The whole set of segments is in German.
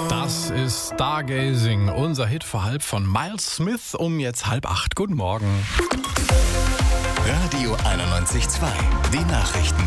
Das ist Stargazing, unser Hit vor halb von Miles Smith um jetzt 7:30. Guten Morgen. Radio 91.2, die Nachrichten.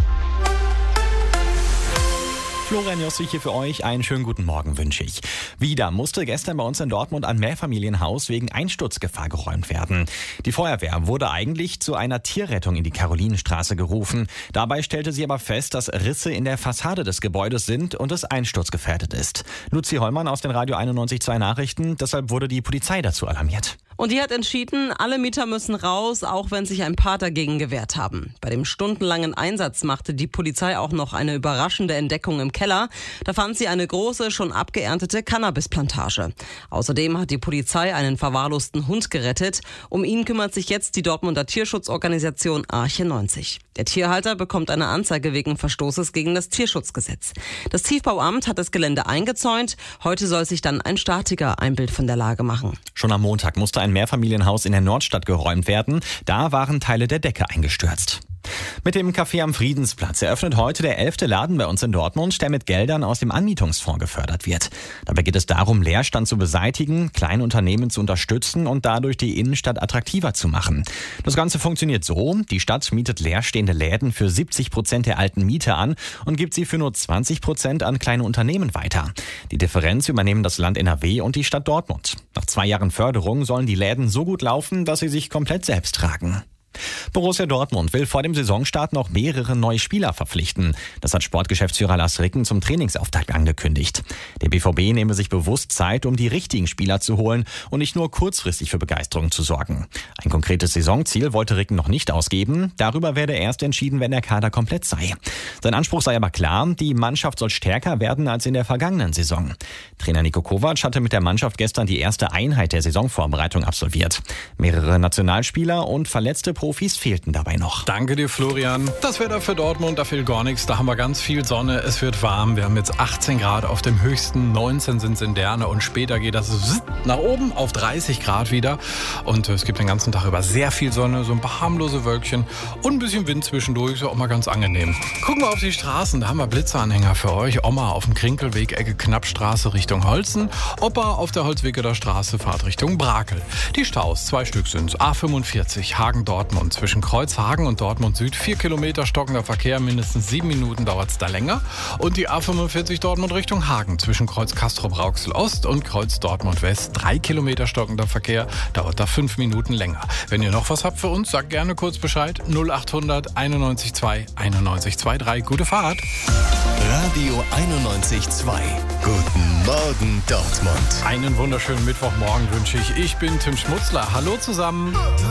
Florian Jossi hier für euch. Einen schönen guten Morgen wünsche ich. Wieder musste gestern bei uns in Dortmund ein Mehrfamilienhaus wegen Einsturzgefahr geräumt werden. Die Feuerwehr wurde eigentlich zu einer Tierrettung in die Karolinenstraße gerufen. Dabei stellte sie aber fest, dass Risse in der Fassade des Gebäudes sind und es einsturzgefährdet ist. Luzi Hollmann aus den Radio 91.2 Nachrichten. Deshalb wurde die Polizei dazu alarmiert. Und die hat entschieden, alle Mieter müssen raus, auch wenn sich ein paar dagegen gewehrt haben. Bei dem stundenlangen Einsatz machte die Polizei auch noch eine überraschende Entdeckung im Keller. Da fand sie eine große, schon abgeerntete Cannabisplantage. Außerdem hat die Polizei einen verwahrlosten Hund gerettet. Um ihn kümmert sich jetzt die Dortmunder Tierschutzorganisation Arche 90. Der Tierhalter bekommt eine Anzeige wegen Verstoßes gegen das Tierschutzgesetz. Das Tiefbauamt hat das Gelände eingezäunt. Heute soll sich dann ein Statiker ein Bild von der Lage machen. Schon am Montag musste ein Mehrfamilienhaus in der Nordstadt geräumt werden. Da waren Teile der Decke eingestürzt. Mit dem Café am Friedensplatz eröffnet heute der 11. Laden bei uns in Dortmund, der mit Geldern aus dem Anmietungsfonds gefördert wird. Dabei geht es darum, Leerstand zu beseitigen, kleine Unternehmen zu unterstützen und dadurch die Innenstadt attraktiver zu machen. Das Ganze funktioniert so: Die Stadt mietet leerstehende Läden für 70% der alten Mieter an und gibt sie für nur 20% an kleine Unternehmen weiter. Die Differenz übernehmen das Land NRW und die Stadt Dortmund. Nach 2 Jahren Förderung sollen die Läden so gut laufen, dass sie sich komplett selbst tragen. Borussia Dortmund will vor dem Saisonstart noch mehrere neue Spieler verpflichten. Das hat Sportgeschäftsführer Lars Ricken zum Trainingsauftakt angekündigt. Der BVB nehme sich bewusst Zeit, um die richtigen Spieler zu holen und nicht nur kurzfristig für Begeisterung zu sorgen. Ein konkretes Saisonziel wollte Ricken noch nicht ausgeben. Darüber werde erst entschieden, wenn der Kader komplett sei. Sein Anspruch sei aber klar: Die Mannschaft soll stärker werden als in der vergangenen Saison. Trainer Niko Kovac hatte mit der Mannschaft gestern die erste Einheit der Saisonvorbereitung absolviert. Mehrere Nationalspieler und verletzte Profis fehlten dabei noch. Danke dir, Florian. Das Wetter für Dortmund, da fehlt gar nichts. Da haben wir ganz viel Sonne. Es wird warm. Wir haben jetzt 18 Grad auf dem höchsten. 19 sind es in Derne. Und später geht das nach oben auf 30 Grad wieder. Und es gibt den ganzen Tag über sehr viel Sonne, so ein paar harmlose Wölkchen und ein bisschen Wind zwischendurch. Ist ja auch mal ganz angenehm. Gucken wir auf die Straßen. Da haben wir Blitzeranhänger für euch. Oma auf dem Krinkelweg, Ecke Knappstraße Richtung Holzen. Opa auf der Holzwickeler Straße, Fahrt Richtung Brakel. Die Staus, 2 Stück sind's. A45, Hagen-Dortmund. Zwischen Kreuzhagen und Dortmund Süd 4 Kilometer stockender Verkehr, mindestens 7 Minuten dauert es da länger. Und die A45 Dortmund Richtung Hagen zwischen Kreuz Castrop-Rauxel Ost und Kreuz Dortmund West 3 Kilometer stockender Verkehr, dauert da 5 Minuten länger. Wenn ihr noch was habt für uns, sagt gerne kurz Bescheid. 0800 91 2 91 23. Gute Fahrt. Radio 91.2, guten Morgen Dortmund. Einen wunderschönen Mittwochmorgen wünsche ich. Ich bin Tim Schmutzler. Hallo zusammen.